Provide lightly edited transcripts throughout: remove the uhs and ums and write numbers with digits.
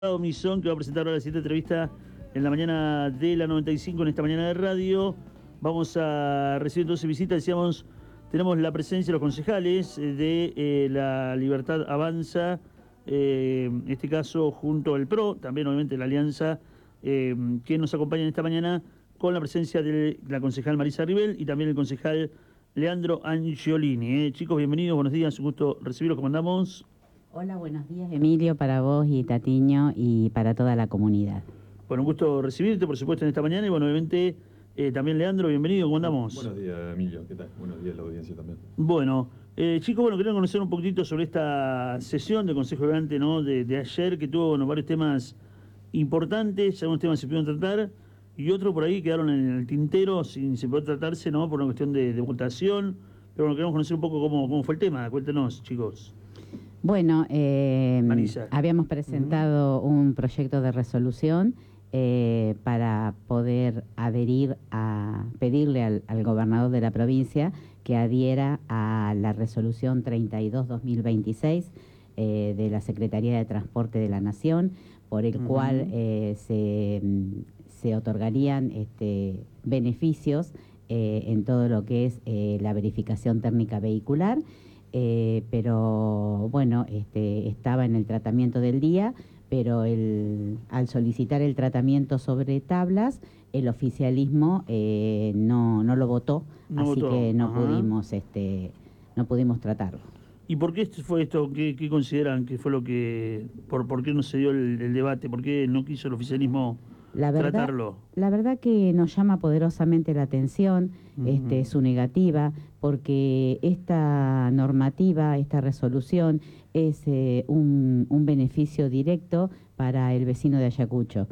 Misón, que va a presentar ahora la siguiente entrevista en la mañana de la 95, en esta mañana de radio. Vamos a recibir entonces visita, decíamos, tenemos la presencia de los concejales de La Libertad Avanza, en este caso junto al PRO, también obviamente la Alianza, que nos acompañan esta mañana con la presencia de la concejal Marisa Ribel y también el concejal Leandro Angiolini. Chicos, bienvenidos, buenos días, un gusto recibirlos, ¿cómo andamos? Hola, buenos días, Emilio, para vos y Tatiño y para toda la comunidad. Bueno, un gusto recibirte, por supuesto, en esta mañana y, bueno, obviamente, también Leandro, bienvenido, ¿cómo andamos? Buenos días, Emilio, ¿qué tal? Buenos días a la audiencia también. Bueno, chicos, bueno, quería conocer un poquitito sobre esta sesión del Consejo Deliberante, ¿no?, de ayer, que tuvo, bueno, varios temas importantes, algunos temas se pudieron tratar y otros por ahí quedaron en el tintero sin poder tratarse, ¿no?, por una cuestión de votación. Pero bueno, queremos conocer un poco cómo fue el tema. Cuéntenos, chicos. Bueno, habíamos presentado un proyecto de resolución para poder adherir a pedirle al gobernador de la provincia que adhiera a la resolución 32-2026 de la Secretaría de Transporte de la Nación, por el cual se otorgarían beneficios en todo lo que es la verificación técnica vehicular. Pero bueno, estaba en el tratamiento del día, pero al solicitar el tratamiento sobre tablas, el oficialismo no lo votó, así que no pudimos tratarlo. ¿Y por qué fue esto? ¿Qué consideran que fue lo que... ¿Por qué no se dio el debate? ¿Por qué no quiso el oficialismo tratarlo? La verdad que nos llama poderosamente la atención su negativa, porque esta normativa, esta resolución, es un beneficio directo para el vecino de Ayacucho.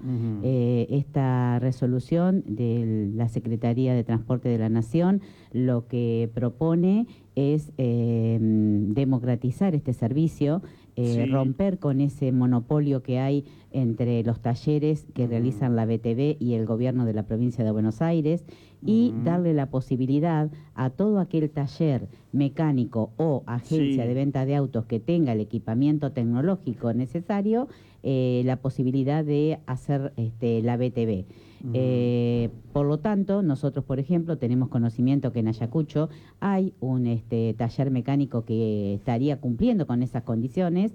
Esta resolución de la Secretaría de Transporte de la Nación lo que propone es democratizar este servicio, romper con ese monopolio que hay entre los talleres que realizan la BTV y el gobierno de la provincia de Buenos Aires, y darle la posibilidad a todo aquel taller mecánico o agencia de venta de autos que tenga el equipamiento tecnológico necesario, la posibilidad de hacer la BTV. Por lo tanto, nosotros, por ejemplo, tenemos conocimiento que en Ayacucho hay un taller mecánico que estaría cumpliendo con esas condiciones,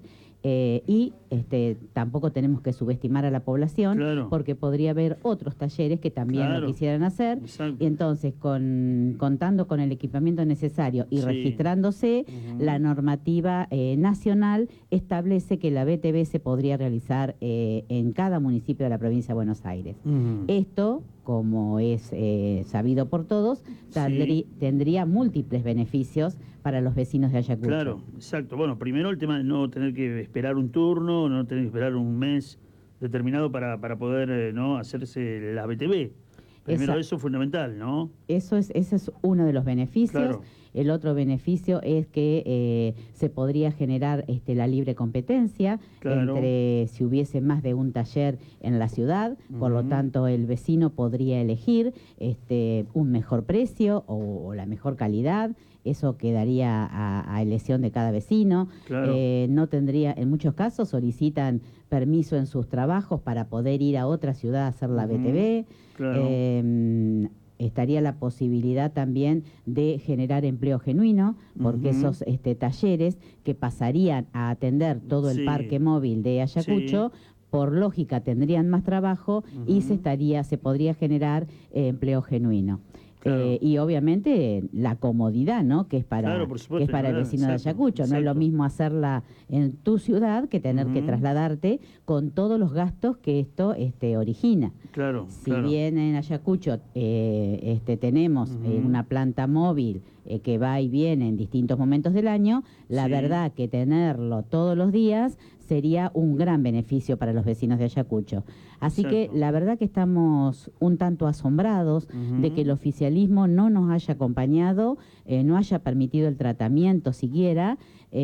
y tampoco tenemos que subestimar a la población, claro, porque podría haber otros talleres que también lo quisieran hacer. Exacto. Y entonces, contando con el equipamiento necesario y registrándose, la normativa nacional establece que la BTV se podría realizar en cada municipio de la provincia de Buenos Aires. Esto, como es sabido por todos, tendría múltiples beneficios para los vecinos de Ayacucho. Claro, exacto. Bueno, primero el tema de no tener que esperar un turno, no tener que esperar un mes determinado para poder no hacerse la BTV. Primero eso es fundamental, ¿no? Ese es uno de los beneficios. Claro. El otro beneficio es que se podría generar la libre competencia, claro, entre si hubiese más de un taller en la ciudad. Por lo tanto, el vecino podría elegir un mejor precio o la mejor calidad. Eso quedaría a elección de cada vecino. Claro. No tendría, en muchos casos solicitan permiso en sus trabajos para poder ir a otra ciudad a hacer la BTV. Claro. Estaría la posibilidad también de generar empleo genuino, porque esos talleres que pasarían a atender todo el parque móvil de Ayacucho, por lógica tendrían más trabajo y se podría generar empleo genuino. Claro. Y obviamente la comodidad, ¿no?, que es para, el vecino de Ayacucho. No es lo mismo hacerla en tu ciudad que tener que trasladarte con todos los gastos que esto origina. Claro. Si bien en Ayacucho tenemos una planta móvil que va y viene en distintos momentos del año, la verdad que tenerlo todos los días sería un gran beneficio para los vecinos de Ayacucho. Así que la verdad que estamos un tanto asombrados de que el oficialismo no nos haya acompañado, no haya permitido el tratamiento siquiera,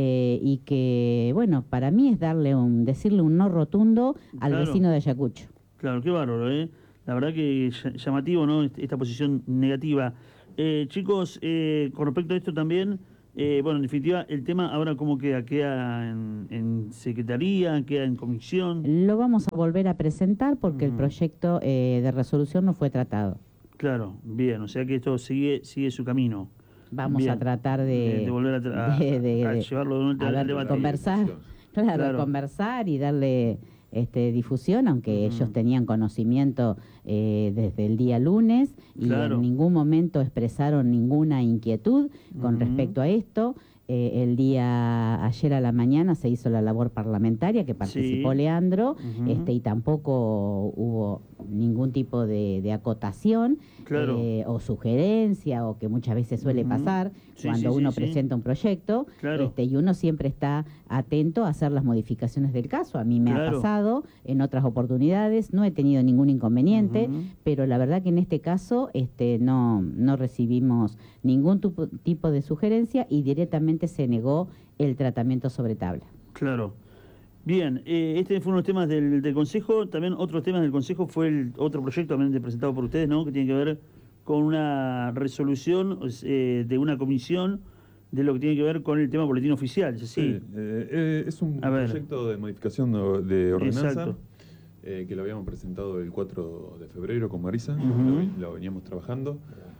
y que, bueno, para mí es decirle un no rotundo al vecino de Ayacucho. Claro, qué bárbaro, ¿eh? La verdad que llamativo, ¿no?, esta posición negativa. Chicos, con respecto a esto también, Bueno, en definitiva, el tema ahora cómo queda, en secretaría, queda en comisión. Lo vamos a volver a presentar porque el proyecto de resolución no fue tratado. Claro, bien, o sea que esto sigue su camino. Vamos Bien. a tratar De volver a llevarlo de nuevo al debate. Conversar, claro, conversar y darle difusión, aunque ellos tenían conocimiento desde el día lunes y en ningún momento expresaron ninguna inquietud con respecto a esto. El día ayer a la mañana se hizo la labor parlamentaria que participó Leandro, y tampoco hubo ningún tipo de acotación o sugerencia, o que muchas veces suele pasar cuando uno presenta un proyecto, y uno siempre está atento a hacer las modificaciones del caso. A mí me ha pasado en otras oportunidades, no he tenido ningún inconveniente, pero la verdad que en este caso no recibimos ningún tipo de sugerencia y directamente se negó el tratamiento sobre tabla. Claro. Bien, este fue uno de los temas del Consejo. También otros temas del Consejo fue el otro proyecto también presentado por ustedes, ¿no? Que tiene que ver con una resolución de una comisión de lo que tiene que ver con el tema boletín oficial, ¿es así? Sí, es un proyecto de modificación de ordenanza que lo habíamos presentado el 4 de febrero con Marisa, lo veníamos trabajando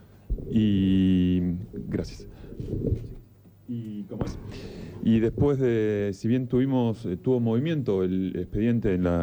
y gracias. ¿Y cómo es? Y después si bien tuvo movimiento el expediente en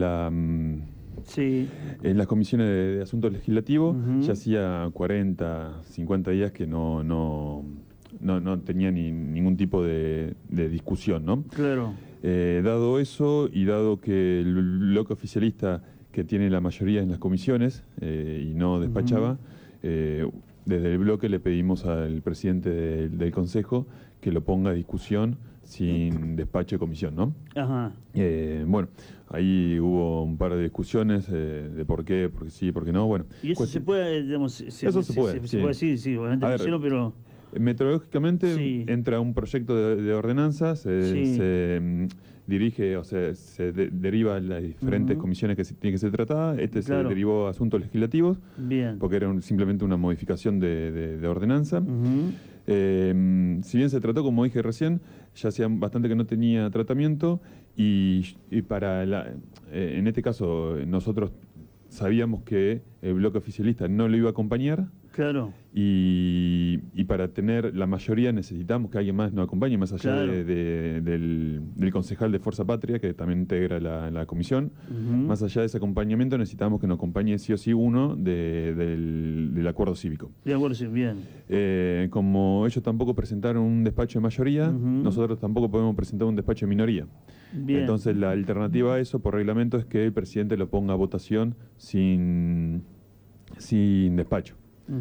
las comisiones de asuntos legislativos, ya hacía 40, 50 días que no tenía ningún tipo de discusión, ¿no? Claro. Dado eso y dado que el bloque oficialista que tiene la mayoría en las comisiones y no despachaba, desde el bloque le pedimos al presidente del Consejo que lo ponga a discusión sin despacho de comisión, ¿no? Ajá. Bueno, ahí hubo un par de discusiones de por qué, porque sí, por qué no, bueno. Y eso se puede, digamos... Eso se puede, se puede decir, sí, obviamente no hicieron, pero... Metodológicamente entra un proyecto de ordenanza, se dirige, o sea, se deriva a las diferentes comisiones que tiene que ser tratada. Se derivó a asuntos legislativos, porque era simplemente una modificación de ordenanza. Si bien se trató, como dije recién, ya hacía bastante que no tenía tratamiento y en este caso nosotros sabíamos que el bloque oficialista no lo iba a acompañar. Claro. Y para tener la mayoría necesitamos que alguien más nos acompañe, más allá del concejal de Fuerza Patria, que también integra la comisión. Más allá de ese acompañamiento necesitamos que nos acompañe sí o sí uno del acuerdo cívico. De acuerdo, sí, bien. Como ellos tampoco presentaron un despacho de mayoría, nosotros tampoco podemos presentar un despacho de minoría. Bien. Entonces la alternativa a eso, por reglamento, es que el presidente lo ponga a votación sin despacho.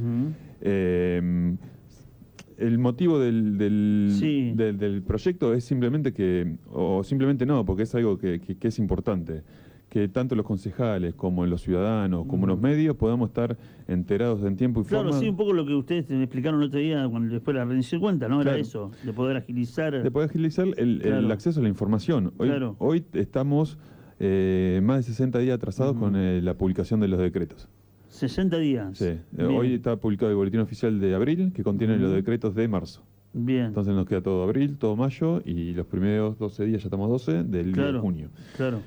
El motivo del proyecto es simplemente simplemente no, porque es algo que es importante, que tanto los concejales como los ciudadanos, como los medios, podamos estar enterados en tiempo y forma. Claro, sí, un poco lo que ustedes me explicaron el otro día, después de la rendición de cuenta, ¿no? Era eso, de poder agilizar... De poder agilizar el acceso a la información. Hoy estamos más de 60 días atrasados con la publicación de los decretos. 60 días. Sí. Hoy está publicado el boletín oficial de abril, que contiene los decretos de marzo. Bien. Entonces nos queda todo abril, todo mayo, y los primeros 12 días, ya estamos 12, del día de junio. Claro.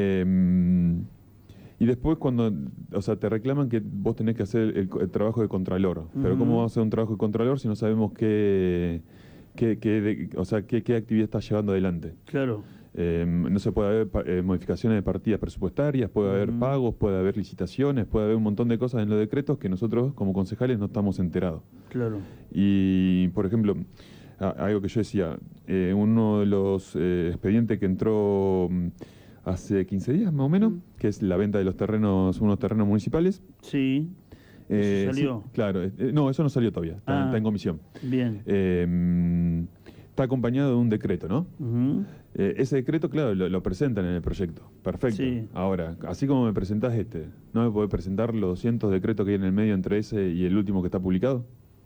Y después cuando, te reclaman que vos tenés que hacer el trabajo de contralor. Pero ¿cómo vamos a hacer un trabajo de contralor si no sabemos qué actividad está llevando adelante? Claro. No se puede haber modificaciones de partidas presupuestarias, puede haber pagos, puede haber licitaciones, puede haber un montón de cosas en los decretos que nosotros como concejales no estamos enterados. Claro. Y, por ejemplo, algo que yo decía, uno de los expedientes que entró hace 15 días más o menos, que es la venta de unos terrenos municipales. Sí. ¿Eso salió? Sí, claro. No, eso no salió todavía, está en comisión. Bien. Está acompañado de un decreto, ¿no? Ese decreto, claro, lo presentan en el proyecto. Perfecto. Sí. Ahora, así como me presentás ¿no me podés presentar los 200 decretos que hay en el medio entre ese y el último que está publicado?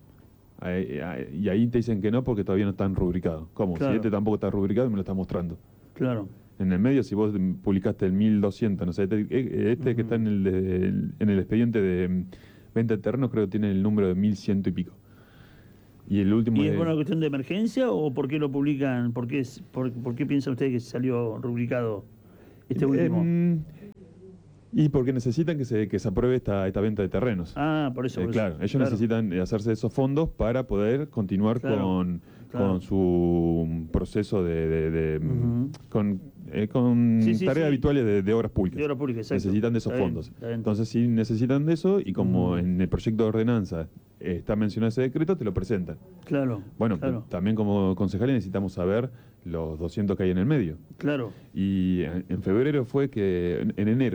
Y ahí te dicen que no porque todavía no están rubricados. ¿Cómo? Claro. Si tampoco está rubricado y me lo está mostrando. Claro. En el medio, si vos publicaste el 1200, no sé, que está en el expediente de venta de terrenos, creo que tiene el número de 1100 y pico. Y el último ¿Y es por una cuestión de emergencia o por qué lo publican? ¿Por qué piensan ustedes que salió rubricado este último? Y porque necesitan que se apruebe esta venta de terrenos. Por eso. Claro, ellos necesitan hacerse esos fondos para poder continuar con su proceso con tareas habituales de obras públicas. De obras públicas, exacto. Necesitan de esos fondos. Entonces, si necesitan de eso, y como en el proyecto de ordenanza está mencionado ese decreto, te lo presentan. Claro. Bueno, también como concejales necesitamos saber los 200 que hay en el medio. Claro. Y en enero fue que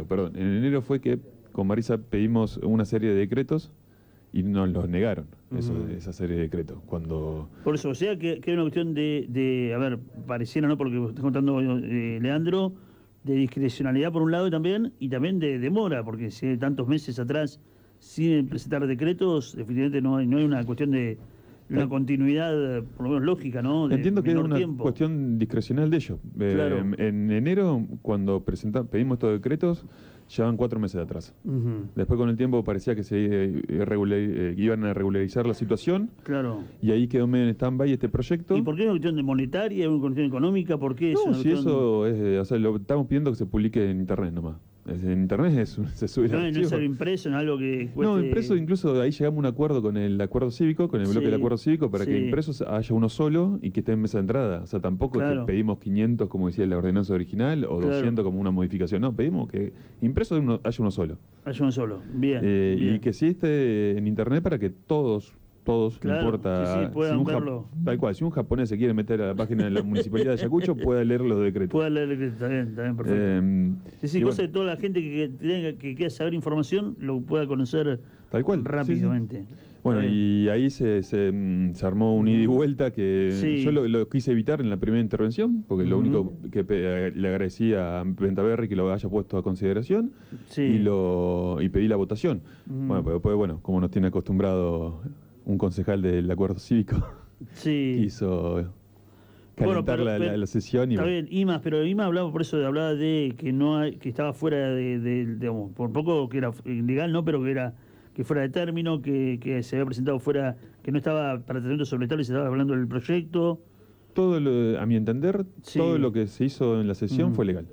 con Marisa pedimos una serie de decretos y nos los negaron, esa serie de decretos. Por eso, o sea que hay una cuestión de a ver, pareciera, ¿no? Porque está contando Leandro, de discrecionalidad por un lado y también de demora, porque si hay tantos meses atrás sin presentar decretos, definitivamente no hay una cuestión de una continuidad, por lo menos lógica, ¿no? Entiendo que es una tiempo. cuestión discrecional de ellos. Claro. En enero, cuando pedimos estos decretos, llevaban 4 meses atrás. Después, con el tiempo, parecía que se iban a regularizar la situación. Claro. Y ahí quedó medio en stand-by este proyecto. ¿Y por qué es una cuestión de monetaria, es una cuestión económica? ¿Por qué No, si eso es, lo estamos pidiendo que se publique en internet nomás. En internet se sube no es algo impreso, no es algo que cueste... No, impreso, incluso ahí llegamos a un acuerdo con el acuerdo cívico, con el bloque del acuerdo cívico, para que impresos haya uno solo y que esté en mesa de entrada. O sea, tampoco es que pedimos 500, como decía la ordenanza original, o 200 como una modificación. No, pedimos que impreso haya uno solo. Haya uno solo, bien. Y que sí esté en internet para que todos, no importa, puedan verlo. Tal cual, si un japonés se quiere meter a la página de la Municipalidad de Ayacucho, pueda leer los decretos. Pueda leer los decretos, está bien, perfecto. Cosa de toda la gente que quiera saber información lo pueda conocer tal cual, rápidamente. Bueno, y ahí se armó un ida y vuelta que yo lo quise evitar en la primera intervención, porque lo único que le agradecí a Ventaverri que lo haya puesto a consideración y pedí la votación. Bueno, pero después, como nos tiene acostumbrado un concejal del acuerdo cívico, quiso calentar la sesión. Está bien, Ima hablaba de que estaba fuera digamos, por poco que era ilegal, ¿no? Pero que fuera de término, que se había presentado fuera, que no estaba para tratamiento sobretable, se estaba hablando del proyecto. A mi entender, todo lo que se hizo en la sesión fue legal.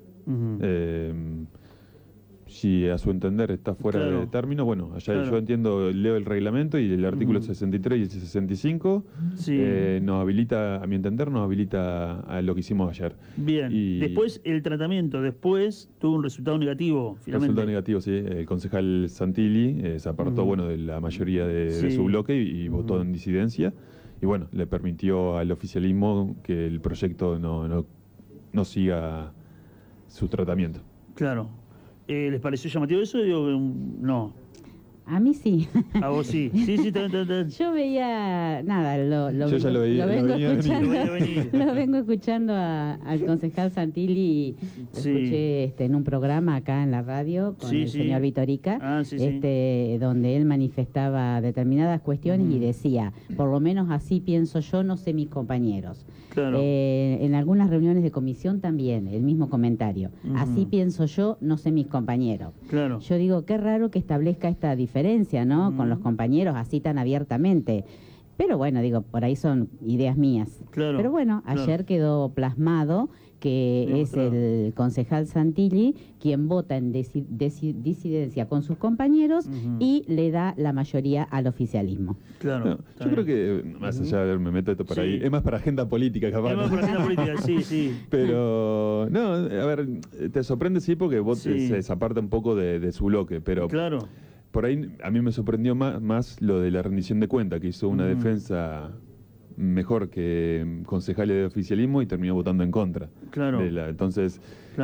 Si a su entender está fuera de término, yo entiendo, leo el reglamento y el artículo 63 y el 65 nos habilita, a mi entender, a lo que hicimos ayer. Bien, después el tratamiento, tuvo un resultado negativo, finalmente. Resultado negativo, sí. El concejal Santilli se apartó, de la mayoría de su bloque y votó en disidencia. Y le permitió al oficialismo que el proyecto no siga su tratamiento. Claro. ¿Les pareció llamativo eso? No. A mí sí. ¿A vos sí? Sí, está. Yo veía, yo ya lo veía, lo vengo escuchando al concejal Santilli y lo escuché en un programa acá en la radio con el señor Vitorica, donde él manifestaba determinadas cuestiones y decía, por lo menos así pienso yo, no sé mis compañeros. Claro. En algunas reuniones de comisión también, el mismo comentario. Así pienso yo, no sé mis compañeros. Claro. Yo digo, qué raro que establezca esta diferencia, ¿no? Con los compañeros así tan abiertamente. Pero por ahí son ideas mías. Claro. Pero ayer quedó plasmado que es el concejal Santilli quien vota en disidencia con sus compañeros y le da la mayoría al oficialismo. Claro. Yo creo que, más allá de me meto esto para ahí, es más para agenda política, capaz. Es más para agenda política, sí. Pero, te sorprende, porque vos se desaparta un poco de su bloque, pero... Claro. Por ahí a mí me sorprendió más lo de la rendición de cuenta, que hizo una defensa mejor que concejales de oficialismo y terminó votando en contra. Claro. Entonces,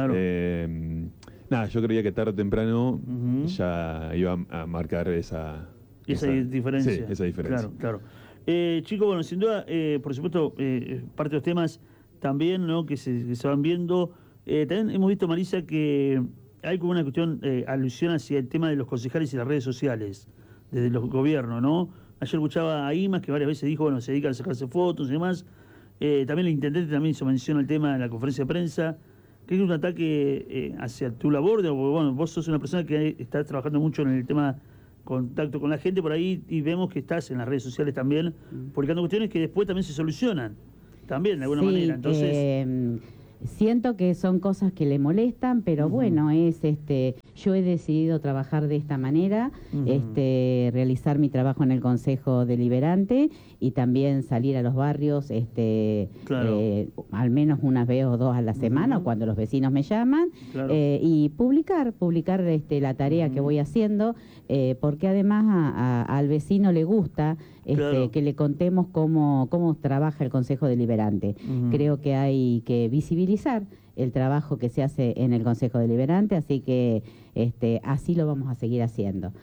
yo creía que tarde o temprano ya iba a marcar esa diferencia. Sí, esa diferencia. Claro. Chicos, sin duda, por supuesto, parte de los temas también, ¿no? que se van viendo. También hemos visto, Marisa, que hay como una cuestión, alusión hacia el tema de los concejales y las redes sociales, desde los gobiernos, ¿no? Ayer escuchaba a Imas, que varias veces dijo, se dedican a sacarse fotos y demás. También el intendente también hizo mención al tema en la conferencia de prensa. ¿Cree que es un ataque hacia tu labor? Porque, vos sos una persona que está trabajando mucho en el tema contacto con la gente por ahí y vemos que estás en las redes sociales también publicando cuestiones que después también se solucionan, también de alguna manera. Entonces siento que son cosas que le molestan, pero bueno, yo he decidido trabajar de esta manera, realizar mi trabajo en el Consejo Deliberante y también salir a los barrios, al menos una vez o dos a la semana, o cuando los vecinos me llaman, y publicar la tarea que voy haciendo, porque además al vecino le gusta que le contemos cómo trabaja el Consejo Deliberante. Creo que hay que visibilizar el trabajo que se hace en el Consejo Deliberante, así que así lo vamos a seguir haciendo.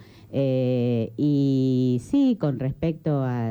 Y sí, con respecto a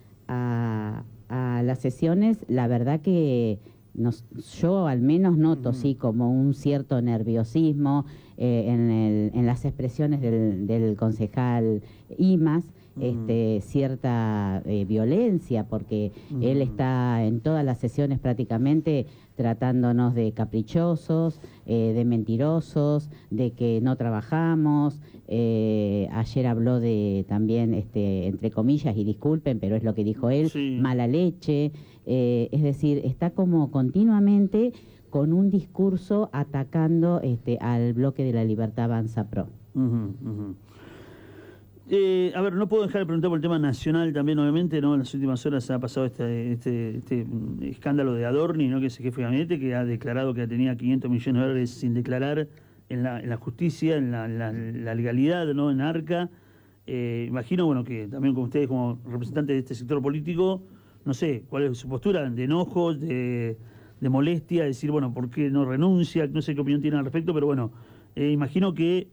las sesiones, la verdad que yo al menos noto sí como un cierto nerviosismo en las expresiones del concejal Imas, cierta violencia, porque él está en todas las sesiones prácticamente tratándonos de caprichosos, de mentirosos, de que no trabajamos. Ayer habló de también, entre comillas, y disculpen, pero es lo que dijo él, mala leche. Es decir, está como continuamente con un discurso atacando al bloque de la Libertad Avanza Pro. A ver, no puedo dejar de preguntar por el tema nacional también, obviamente, ¿no? En las últimas horas ha pasado este escándalo de Adorni, ¿no? Que es el jefe de gabinete, que ha declarado que tenía 500 millones de dólares sin declarar en la justicia, en la legalidad, ¿no? En Arca. Imagino, bueno, que también con ustedes como representantes de este sector político, no sé, ¿cuál es su postura? ¿De enojo, de molestia? Decir, bueno, ¿por qué no renuncia? No sé qué opinión tiene al respecto, pero bueno, imagino que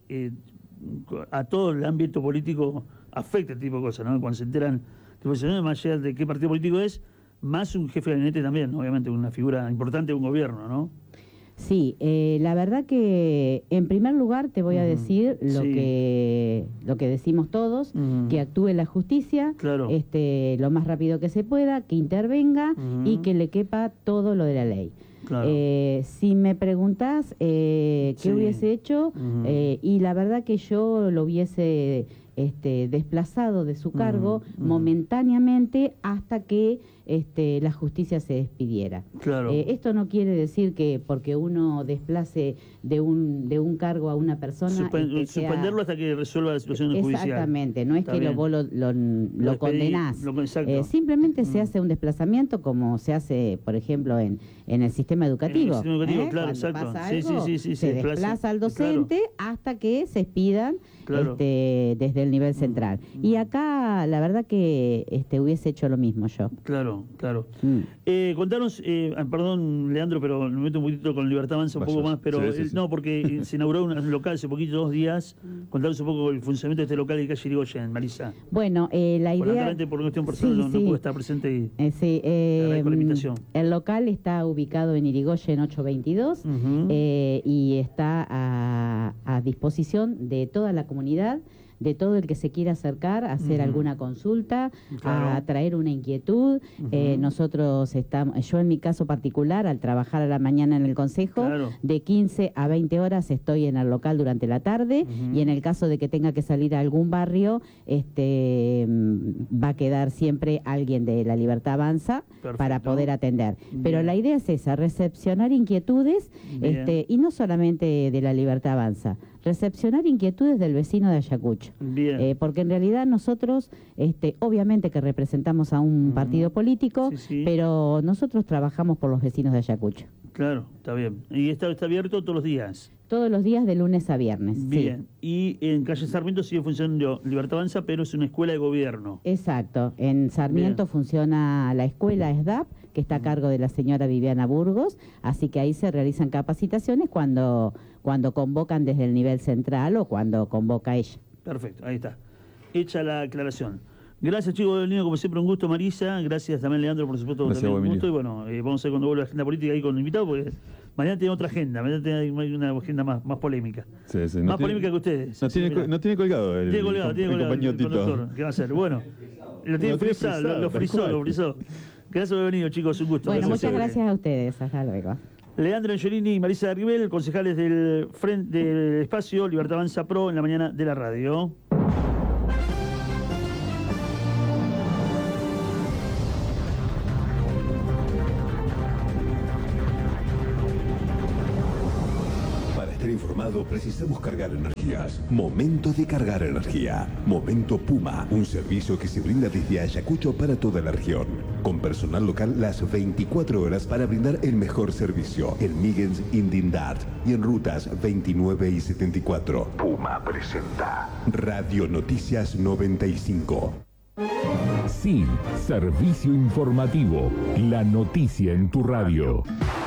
a todo el ámbito político afecta este tipo de cosas, ¿no? Cuando se enteran, más allá de qué partido político es, más un jefe de gabinete también, ¿no? Obviamente una figura importante de un gobierno, ¿no? Sí, la verdad que en primer lugar te voy a decir lo que decimos todos, que actúe la justicia, lo más rápido que se pueda, que intervenga y que le quepa todo lo de la ley. Si me preguntás qué hubiese hecho, y la verdad que yo lo hubiese desplazado de su cargo momentáneamente hasta que la justicia se despidiera. Esto no quiere decir que porque uno desplace de un cargo a una persona... suspenderlo hasta que resuelva la situación judicial. Exactamente, no es que vos lo condenás. Simplemente se hace un desplazamiento como se hace, por ejemplo, en el sistema educativo. En el sistema educativo, claro, Cuando exacto. pasa algo, se desplaza al docente hasta que se expidan desde el nivel central. Y acá, la verdad que hubiese hecho lo mismo yo. Claro. Contanos, perdón, Leandro, pero me meto un poquito con Libertad Avanza un poco más, pero no, porque se inauguró un local hace poquito, 2 días. Contanos un poco el funcionamiento de este local de calle Irigoyen, Marisa. Bueno, la idea... por cuestión personal no pude estar presente y agradezco la invitación. El local está ubicado en Irigoyen 822 y está a disposición de toda la comunidad, de todo el que se quiera acercar a hacer alguna consulta, a traer una inquietud. Nosotros estamos, yo en mi caso particular, al trabajar a la mañana en el Consejo, de 15 a 20 horas estoy en el local durante la tarde, y en el caso de que tenga que salir a algún barrio, va a quedar siempre alguien de la Libertad Avanza para poder atender. Pero la idea es esa, recepcionar inquietudes, y no solamente de la Libertad Avanza, recepcionar inquietudes del vecino de Ayacucho. Porque en realidad nosotros, obviamente que representamos a un partido político, pero nosotros trabajamos por los vecinos de Ayacucho. Claro, está bien. ¿Y está abierto todos los días? Todos los días de lunes a viernes. Bien. Y en calle Sarmiento sigue funcionando Libertad Avanza, pero es una escuela de gobierno. Exacto. En Sarmiento funciona la escuela SDAP, que está a cargo de la señora Viviana Burgos, así que ahí se realizan capacitaciones cuando convocan desde el nivel central o cuando convoca ella. Perfecto, ahí está. Hecha la aclaración. Gracias, chicos del niño, como siempre un gusto, Marisa. Gracias también, Leandro, por supuesto, también un gusto. Y bueno, vamos a ver cuando vuelva la agenda política ahí con el invitado, porque mañana tiene otra agenda, mañana hay una agenda más polémica. Más polémica que ustedes. No tiene colgado el compañero Tito. ¿Qué va a hacer? Bueno, lo tiene frisado, lo frisó. Gracias por haber venido, chicos, un gusto. Bueno, muchas gracias a ustedes. Hasta luego. Leandro Angelini y Marisa Arribel, concejales del Espacio Libertad Avanza Pro en la mañana de la radio. Amado, precisamos cargar energías. Momento de cargar energía. Momento Puma, un servicio que se brinda desde Ayacucho para toda la región. Con personal local las 24 horas para brindar el mejor servicio. En Migens, Indindart y en rutas 29 y 74. Puma presenta Radio Noticias 95. Sí, servicio informativo. La noticia en tu radio.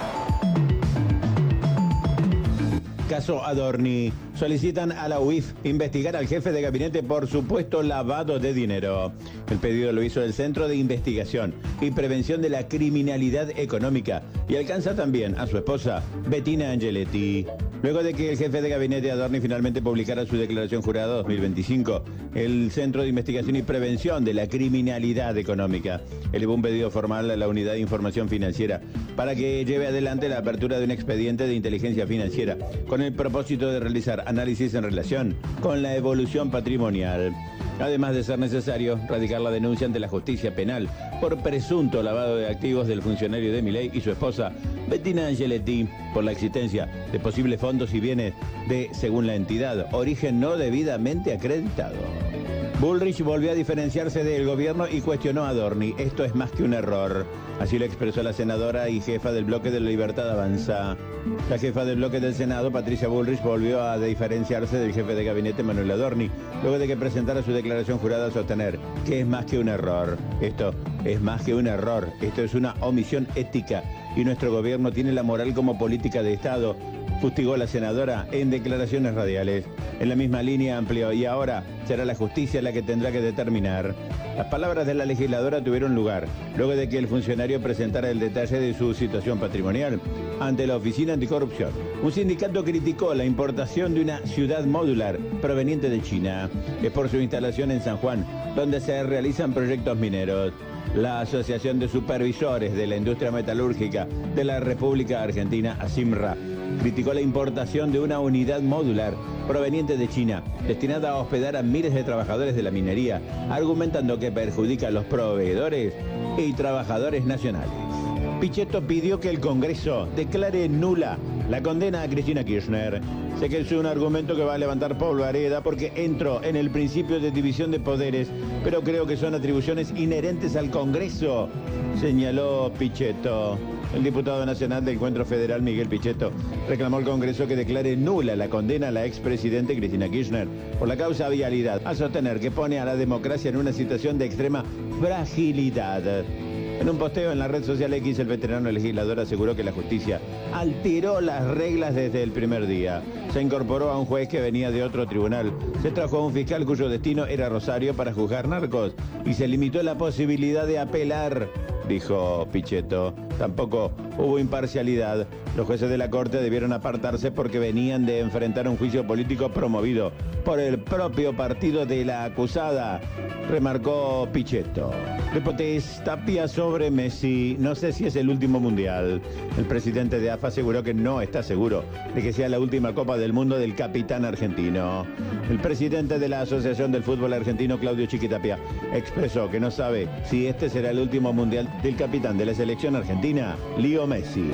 Caso Adorni. Solicitan a la UIF investigar al jefe de gabinete por supuesto lavado de dinero. El pedido lo hizo el Centro de Investigación y Prevención de la Criminalidad Económica y alcanza también a su esposa, Bettina Angeletti. Luego de que el jefe de gabinete Adorni finalmente publicara su declaración jurada 2025, el Centro de Investigación y Prevención de la Criminalidad Económica elevó un pedido formal a la Unidad de Información Financiera para que lleve adelante la apertura de un expediente de inteligencia financiera con el propósito de realizar análisis en relación con la evolución patrimonial. Además de ser necesario radicar la denuncia ante la justicia penal por presunto lavado de activos del funcionario de Milei y su esposa, Bettina Angeletti, por la existencia de posibles fondos y bienes de, según la entidad, origen no debidamente acreditado. Bullrich volvió a diferenciarse del gobierno y cuestionó a Adorni. Esto es más que un error. Así lo expresó la senadora y jefa del bloque de la Libertad Avanza. La jefa del bloque del Senado, Patricia Bullrich, volvió a diferenciarse del jefe de gabinete, Manuel Adorni, luego de que presentara su declaración jurada a sostener que es más que un error. Esto es más que un error. Esto es una omisión ética y nuestro gobierno tiene la moral como política de Estado, fustigó la senadora en declaraciones radiales. En la misma línea amplió, y ahora será la justicia la que tendrá que determinar. Las palabras de la legisladora tuvieron lugar luego de que el funcionario presentara el detalle de su situación patrimonial ante la Oficina Anticorrupción. Un sindicato criticó la importación de una ciudad modular proveniente de China. Es por su instalación en San Juan, donde se realizan proyectos mineros. La Asociación de Supervisores de la Industria Metalúrgica de la República Argentina, ASIMRA, criticó la importación de una unidad modular proveniente de China, destinada a hospedar a miles de trabajadores de la minería, argumentando que perjudica a los proveedores y trabajadores nacionales. Pichetto pidió que el Congreso declare nula la condena a Cristina Kirchner. Sé que es un argumento que va a levantar polvareda porque entró en el principio de división de poderes, pero creo que son atribuciones inherentes al Congreso, señaló Pichetto. El diputado nacional del Encuentro Federal, Miguel Pichetto, reclamó al Congreso que declare nula la condena a la expresidente Cristina Kirchner por la causa vialidad, al sostener que pone a la democracia en una situación de extrema fragilidad. En un posteo en la red social X, el veterano legislador aseguró que la justicia alteró las reglas desde el primer día. Se incorporó a un juez que venía de otro tribunal. Se trajo a un fiscal cuyo destino era Rosario para juzgar narcos y se limitó la posibilidad de apelar, dijo Pichetto. Tampoco hubo imparcialidad. Los jueces de la Corte debieron apartarse porque venían de enfrentar un juicio político promovido por el propio partido de la acusada, remarcó Pichetto. Deportes, Tapia sobre Messi. No sé si es el último mundial. El presidente de AFA aseguró que no está seguro de que sea la última Copa del Mundo del capitán argentino. El presidente de la Asociación del Fútbol Argentino, Claudio Chiquitapia, expresó que no sabe si este será el último mundial del capitán de la selección argentina, Leo Messi.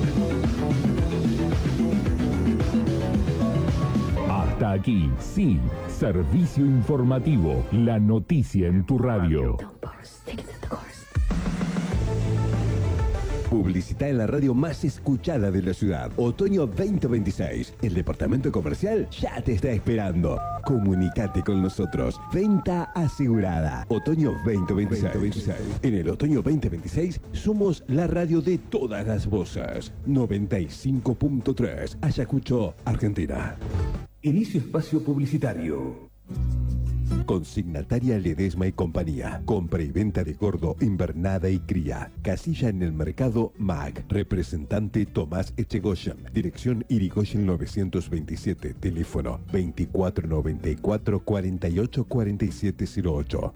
Hasta aquí, sí, servicio informativo, la noticia en tu radio. Publicita en la radio más escuchada de la ciudad. Otoño 2026. El departamento comercial ya te está esperando. Comunicate con nosotros. Venta asegurada. Otoño 2026. En el otoño 2026 somos la radio de todas las voces. 95.3 Ayacucho, Argentina. Inicio espacio publicitario. Consignataria Ledesma y Compañía. Compra y venta de gordo, invernada y cría. Casilla en el mercado MAG. Representante Tomás Echegoyen. Dirección Irigoyen 927. Teléfono 2494 484708.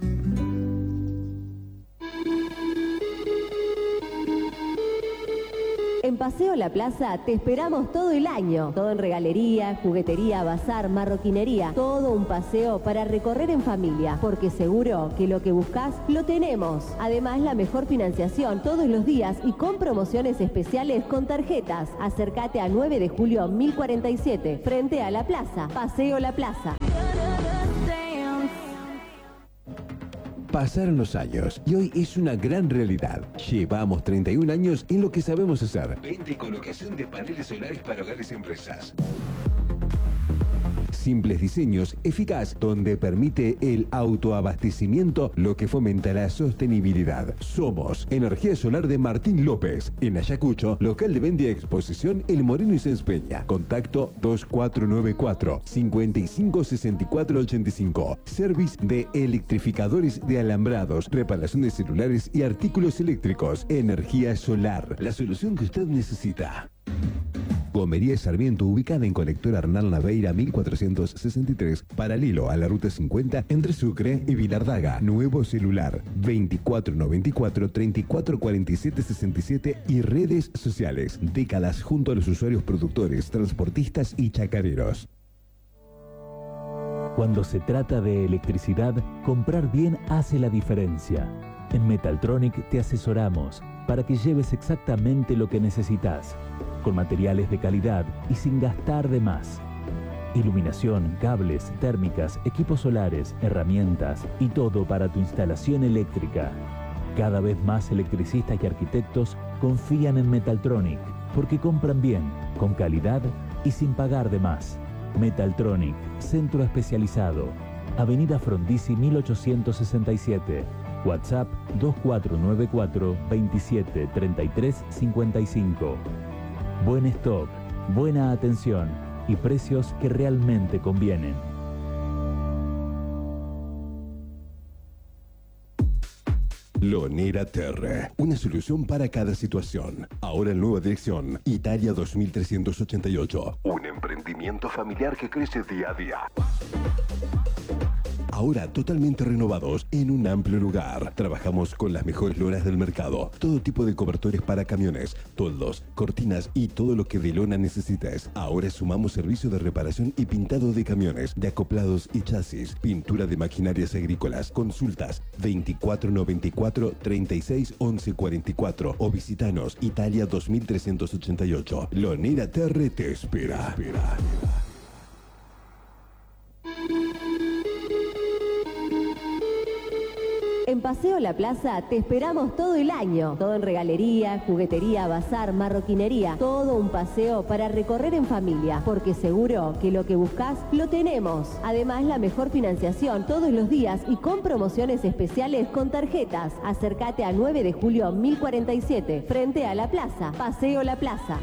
En Paseo La Plaza te esperamos todo el año. Todo en regalería, juguetería, bazar, marroquinería. Todo un paseo para recorrer en familia. Porque seguro que lo que buscas lo tenemos. Además, la mejor financiación todos los días y con promociones especiales con tarjetas. Acércate a 9 de julio 1047, frente a La Plaza. Paseo La Plaza. Pasaron los años y hoy es una gran realidad. Llevamos 31 años en lo que sabemos hacer. Venta y colocación de paneles solares para hogares y empresas. Simples diseños, eficaz, donde permite el autoabastecimiento, lo que fomenta la sostenibilidad. Somos Energía Solar de Martín López. En Ayacucho, local de venta y exposición El Moreno y Sáenz Peña. Contacto 2494-556485. Service de electrificadores de alambrados, reparación de celulares y artículos eléctricos. Energía Solar, la solución que usted necesita. Gomería Sarmiento, ubicada en Colector Arnal Naveira 1463, paralelo a la Ruta 50 entre Sucre y Vilardaga. Nuevo celular 2494-344767 y redes sociales. Décadas junto a los usuarios productores, transportistas y chacareros. Cuando se trata de electricidad, comprar bien hace la diferencia. En Metaltronic te asesoramos para que lleves exactamente lo que necesitas, con materiales de calidad y sin gastar de más. Iluminación, cables, térmicas, equipos solares, herramientas y todo para tu instalación eléctrica. Cada vez más electricistas y arquitectos confían en Metaltronic porque compran bien, con calidad y sin pagar de más. Metaltronic, centro especializado. Avenida Frondizi 1867. WhatsApp 2494 27 33 55. Buen stock, buena atención y precios que realmente convienen. Lonera Terre, una solución para cada situación. Ahora en nueva dirección, Italia 2388. Un emprendimiento familiar que crece día a día. Ahora totalmente renovados en un amplio lugar. Trabajamos con las mejores lonas del mercado. Todo tipo de cobertores para camiones, toldos, cortinas y todo lo que de lona necesites. Ahora sumamos servicio de reparación y pintado de camiones, de acoplados y chasis, pintura de maquinarias agrícolas. Consultas 2494 36 11 44 o visitanos Italia 2388. Lonera Terre te espera. En Paseo La Plaza te esperamos todo el año. Todo en regalería, juguetería, bazar, marroquinería. Todo un paseo para recorrer en familia. Porque seguro que lo que buscas lo tenemos. Además, la mejor financiación todos los días y con promociones especiales con tarjetas. Acércate a 9 de julio 1047, frente a La Plaza. Paseo La Plaza.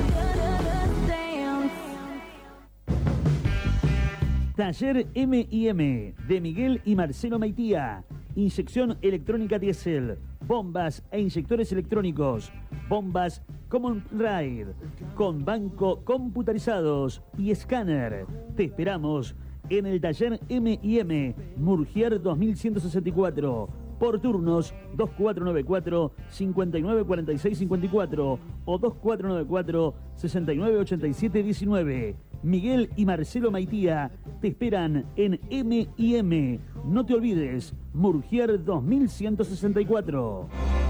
Taller M&M de Miguel y Marcelo Maitía. Inyección electrónica diésel, bombas e inyectores electrónicos, bombas Common Ride, con banco computarizados y escáner. Te esperamos en el taller M&M, Murgier 2164. Por turnos 2494-594654 o 2494-698719. Miguel y Marcelo Maitía te esperan en M&M. No te olvides, Murgier 2164.